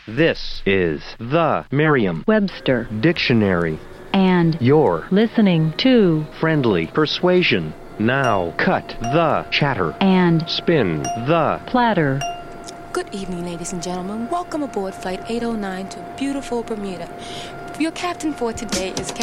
This is the Merriam-Webster Dictionary. And You're listening to Friendly Persuasion. Now cut the chatter and spin the platter. Good evening, ladies and gentlemen. Welcome aboard Flight 809 to beautiful Bermuda. Your captain for today is